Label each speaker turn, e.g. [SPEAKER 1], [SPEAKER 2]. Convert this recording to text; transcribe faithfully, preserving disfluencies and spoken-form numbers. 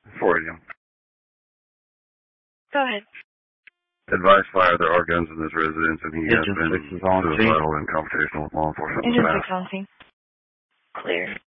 [SPEAKER 1] four eighty.
[SPEAKER 2] Go ahead.
[SPEAKER 1] Advice fire, there are guns in this residence, and he
[SPEAKER 3] Agent
[SPEAKER 1] has been
[SPEAKER 3] six is on
[SPEAKER 1] suicidal and confrontational with law enforcement in
[SPEAKER 2] Agent
[SPEAKER 1] the
[SPEAKER 2] six
[SPEAKER 1] past.
[SPEAKER 2] on scene. Clear.